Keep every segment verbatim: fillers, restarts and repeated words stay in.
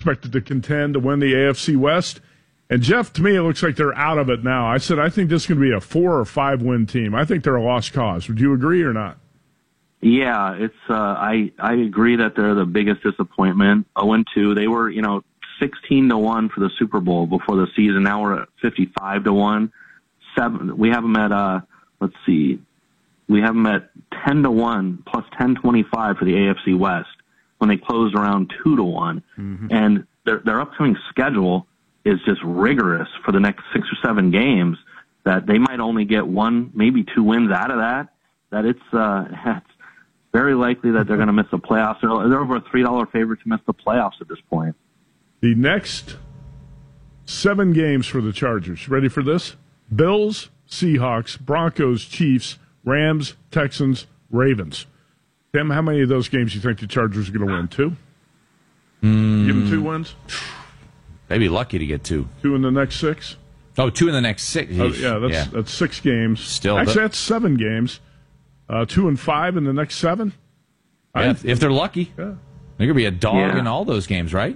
expected to contend to win the A F C West. And, Jeff, to me, it looks like they're out of it now. I said I think this is going to be a four- or five-win team. I think they're a lost cause. Would you agree or not? Yeah, it's. Uh, I I agree that they're the biggest disappointment. oh and two. They were, you know, sixteen to one for the Super Bowl before the season. Now we're at fifty-five to one. Seven. We have them at. Uh, let's see. We have them at ten to one plus ten twenty-five for the A F C West when they closed around two to one, mm-hmm. and their their upcoming schedule is just rigorous for the next six or seven games. That they might only get one, maybe two wins out of that. That it's uh, it's very likely that they're going to miss the playoffs. They're, they're over a three dollar favorite to miss the playoffs at this point. The next seven games for the Chargers. Ready for this? Bills, Seahawks, Broncos, Chiefs, Rams, Texans, Ravens. Tim, how many of those games do you think the Chargers are going to win? Two? Mm, Give them two wins? They'd be lucky to get two. Two in the next six? Oh, two in the next six. Oh, yeah, that's, yeah, that's six games. Still, Actually, but, that's seven games. Uh, two and five in the next seven? Yeah, I, if, if they're lucky. Yeah. They're going to be a dog yeah. in all those games, right?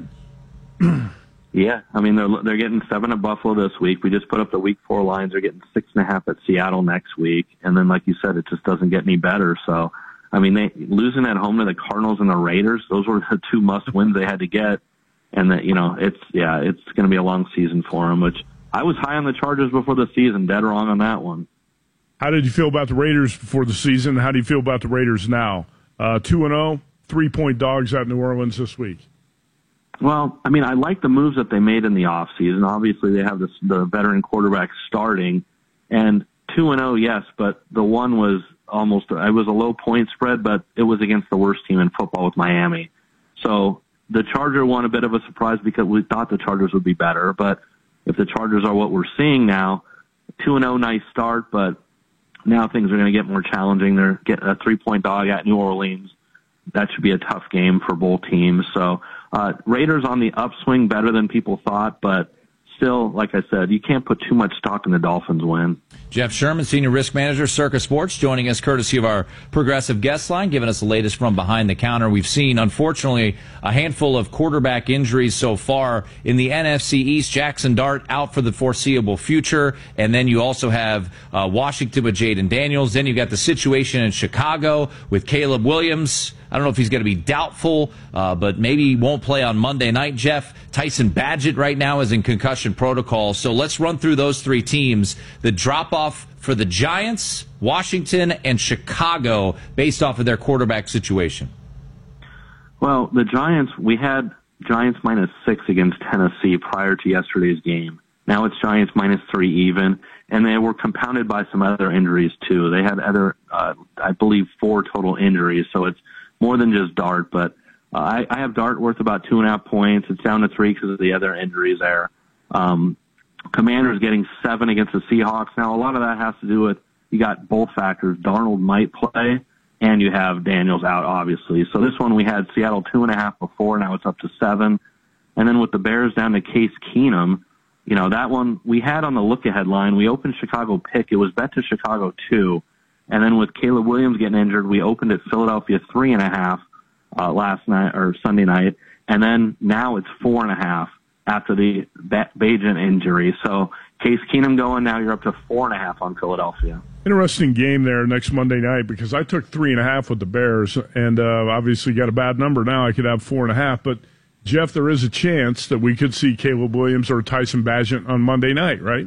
Yeah, I mean, they're they're getting seven at Buffalo this week. We just put up the week four lines. They're getting six and a half at Seattle next week. And then, like you said, it just doesn't get any better. So, I mean, they losing at home to the Cardinals and the Raiders, those were the two must-wins they had to get. And, that you know, it's, yeah, it's going to be a long season for them, which I was high on the Chargers before the season, dead wrong on that one. How did you feel about the Raiders before the season? How do you feel about the Raiders now? Uh, two and oh, three-point dogs at New Orleans this week. Well, I mean, I like the moves that they made in the offseason. Obviously, they have this, the veteran quarterback starting. And two and oh, yes, but the one was almost, it was a low point spread, but it was against the worst team in football with Miami. So the Charger won a bit of a surprise because we thought the Chargers would be better. But if the Chargers are what we're seeing now, two and oh, nice start, but now things are going to get more challenging. They're getting a three-point dog at New Orleans. That should be a tough game for both teams. So uh, Raiders on the upswing, better than people thought, but still, like I said, you can't put too much stock in the Dolphins win. Jeff Sherman, Senior Risk Manager, Circa Sports, joining us courtesy of our Progressive Guest Line, giving us the latest from behind the counter. We've seen, unfortunately, a handful of quarterback injuries so far. In the N F C East, Jackson Dart out for the foreseeable future. And then you also have uh, Washington with Jaden Daniels. Then you've got the situation in Chicago with Caleb Williams. I don't know if he's going to be doubtful, uh, but maybe he won't play on Monday night. Jeff, Tyson Badgett right now is in concussion protocol. So let's run through those three teams. The drop-off for the Giants, Washington, and Chicago based off of their quarterback situation. Well, the Giants, we had Giants minus six against Tennessee prior to yesterday's game. Now it's Giants minus three even, and they were compounded by some other injuries too. They had other, uh, I believe, four total injuries, so it's more than just Dart, but uh, I, I have Dart worth about two and a half points. It's down to three because of the other injuries there. Um, Commanders getting seven against the Seahawks. Now, a lot of that has to do with you got both factors. Darnold might play, and you have Daniels out, obviously. So this one we had Seattle two and a half before. Now it's up to seven. And then with the Bears down to Case Keenum, you know, that one we had on the look-ahead line. We opened Chicago pick. It was bet to Chicago two. And then with Caleb Williams getting injured, we opened at Philadelphia three and a half uh, last night or Sunday night. And then now it's four and a half after the Bagent injury. So Case Keenum going, now you're up to four and a half on Philadelphia. Interesting game there next Monday night because I took three and a half with the Bears and uh, obviously got a bad number now. I could have four and a half. But, Jeff, there is a chance that we could see Caleb Williams or Tyson Bagent on Monday night, right?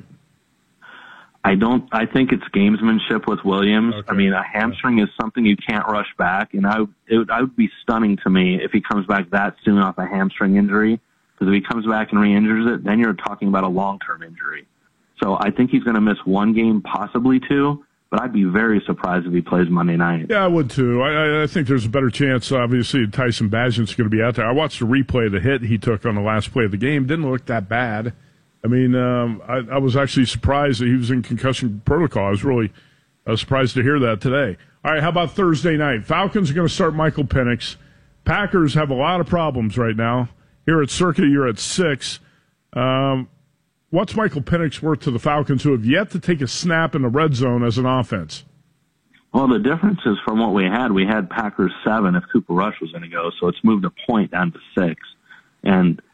I don't. I think it's gamesmanship with Williams. Okay. I mean, a hamstring is something you can't rush back, and I it would, I would be stunning to me if he comes back that soon off a hamstring injury. Because if he comes back and re-injures it, then you're talking about a long-term injury. So I think he's going to miss one game, possibly two. But I'd be very surprised if he plays Monday night. Yeah, I would too. I, I think there's a better chance. Obviously, Tyson Bagent's going to be out there. I watched the replay of the hit he took on the last play of the game. Didn't look that bad. I mean, um, I, I was actually surprised that he was in concussion protocol. I was really uh, surprised to hear that today. All right, how about Thursday night? Falcons are going to start Michael Penix. Packers have a lot of problems right now. Here at Circa, you're at six. Um, what's Michael Penix worth to the Falcons, who have yet to take a snap in the red zone as an offense? Well, the difference is from what we had. We had Packers seven if Cooper Rush was going to go, so it's moved a point down to six. And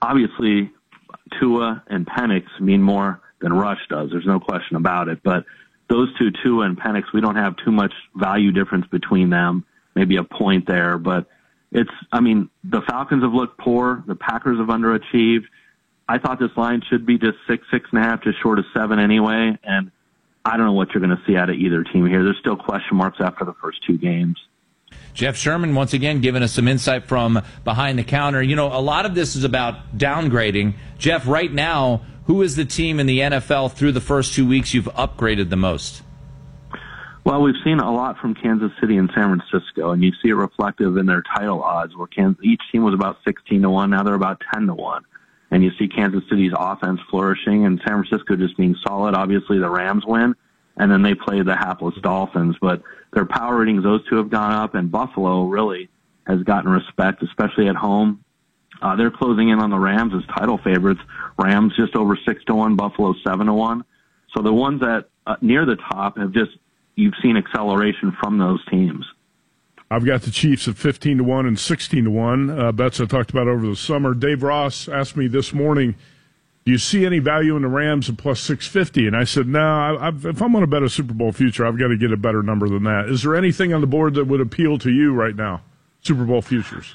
obviously Tua and Penix mean more than Rush does. There's no question about it. But those two, Tua and Penix, we don't have too much value difference between them, maybe a point there. But it's, I mean, the Falcons have looked poor. The Packers have underachieved. I thought this line should be just six, six and a half, just short of seven anyway. And I don't know what you're going to see out of either team here. There's still question marks after the first two games. Jeff Sherman, once again, giving us some insight from behind the counter. You know, a lot of this is about downgrading. Jeff, right now, who is the team in the N F L through the first two weeks you've upgraded the most? Well, we've seen a lot from Kansas City and San Francisco, and you see it reflective in their title odds, where Kansas, each team was about sixteen to one. Now they're about ten to one. And you see Kansas City's offense flourishing, and San Francisco just being solid. Obviously, the Rams win, and then they play the hapless Dolphins. But their power ratings, those two have gone up, and Buffalo really has gotten respect, especially at home. Uh, they're closing in on the Rams as title favorites. Rams just over six to one, Buffalo seven to one. So the ones that uh, near the top have just, you've seen acceleration from those teams. I've got the Chiefs at fifteen to one and sixteen to one. Uh, bets I talked about over the summer. Dave Ross asked me this morning, do you see any value in the Rams at plus six fifty? And I said, no, I, I've, if I'm going to bet a Super Bowl future, I've got to get a better number than that. Is there anything on the board that would appeal to you right now, Super Bowl futures?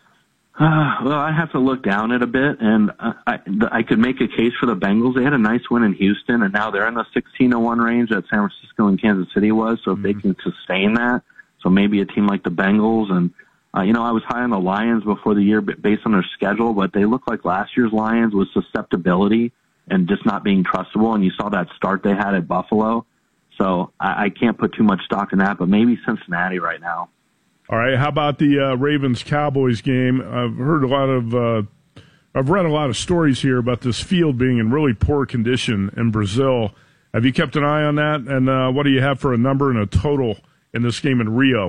Uh, well, I have to look down it a bit, and I, I could make a case for the Bengals. They had a nice win in Houston, and now they're in the sixteen to one range that San Francisco and Kansas City was, so if mm-hmm. they can sustain that, so maybe a team like the Bengals. And, uh, you know, I was high on the Lions before the year based on their schedule, but they look like last year's Lions with susceptibility and just not being trustable, and you saw that start they had at Buffalo. So I, I can't put too much stock in that, but maybe Cincinnati right now. All right, how about the uh, Ravens-Cowboys game? I've heard a lot of, uh, I've read a lot of stories here about this field being in really poor condition in Brazil. Have you kept an eye on that? And uh, what do you have for a number and a total in this game in Rio?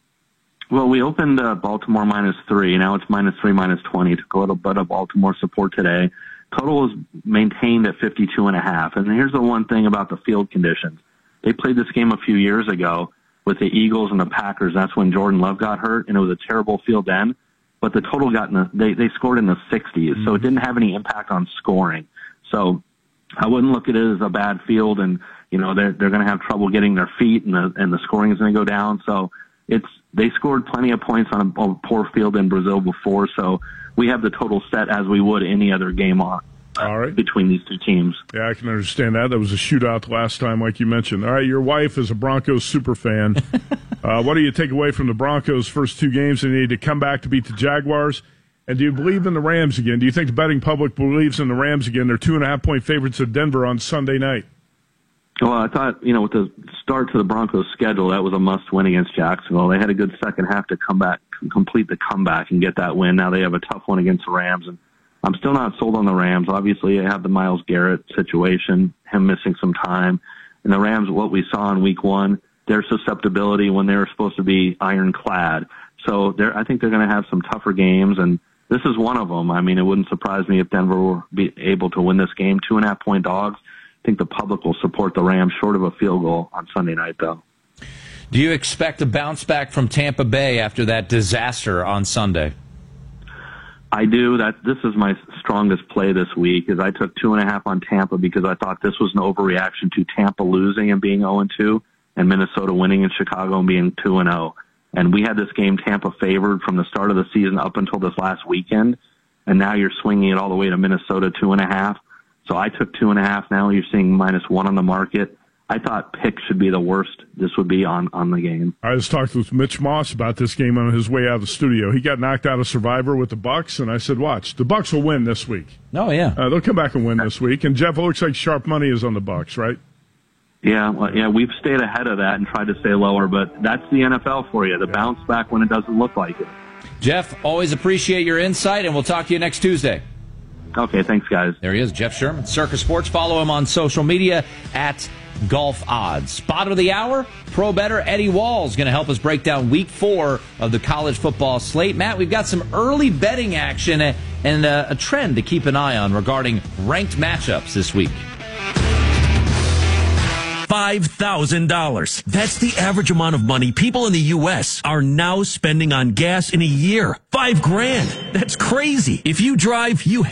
Well, we opened uh, Baltimore minus three. Now it's minus three, minus twenty. Took a little bit of Baltimore support today. Total is maintained at fifty-two and a half. And here's the one thing about the field conditions. They played this game a few years ago with the Eagles and the Packers. That's when Jordan Love got hurt, and it was a terrible field then. But the total got in the, they, they scored in the sixties, mm-hmm. so it didn't have any impact on scoring. So I wouldn't look at it as a bad field, and, you know, they're, they're going to have trouble getting their feet, and the, and the scoring is going to go down. So it's, they scored plenty of points on a, a poor field in Brazil before, so we have the total set as we would any other game on. All right. Between these two teams. Yeah, I can understand that. That was a shootout last time, like you mentioned. All right, your wife is a Broncos super fan. uh, what do you take away from the Broncos' first two games? They need to come back to beat the Jaguars. And do you believe in the Rams again? Do you think the betting public believes in the Rams again? They're two and a half point favorites at Denver on Sunday night. Well, I thought, you know, with the start to the Broncos' schedule, that was a must-win against Jacksonville. They had a good second half to come back, complete the comeback and get that win. Now they have a tough one against the Rams, and I'm still not sold on the Rams. Obviously, I have the Myles Garrett situation, him missing some time. And the Rams, what we saw in week one, their susceptibility when they were supposed to be ironclad. So I think they're going to have some tougher games, and this is one of them. I mean, it wouldn't surprise me if Denver were be able to win this game. Two and a half point dogs. I think the public will support the Rams short of a field goal on Sunday night, though. Do you expect a bounce back from Tampa Bay after that disaster on Sunday? I do. That this is my strongest play this week. Is I took two and a half on Tampa because I thought this was an overreaction to Tampa losing and being zero and two, and Minnesota winning in Chicago and being two and zero. And we had this game Tampa favored from the start of the season up until this last weekend, and now you're swinging it all the way to Minnesota two and a half. So I took two and a half. Now you're seeing minus one on the market. I thought pick should be the worst this would be on, on the game. I just talked with Mitch Moss about this game on his way out of the studio. He got knocked out of Survivor with the Bucks, and I said, watch, the Bucks will win this week. Oh, yeah. Uh, they'll come back and win this week. And, Jeff, it looks like sharp money is on the Bucks, right? Yeah, well, yeah, we've stayed ahead of that and tried to stay lower, but that's the N F L for you, the yeah. bounce back when it doesn't look like it. Jeff, always appreciate your insight, and we'll talk to you next Tuesday. Okay, thanks, guys. There he is, Jeff Sherman, Circa Sports. Follow him on social media at Golf Odds. Spot of the hour, pro bettor Eddie Wall is going to help us break down week four of the college football slate. Matt, we've got some early betting action and a trend to keep an eye on regarding ranked matchups this week. five thousand dollars. That's the average amount of money people in the U S are now spending on gas in a year. Five grand. That's crazy. If you drive, you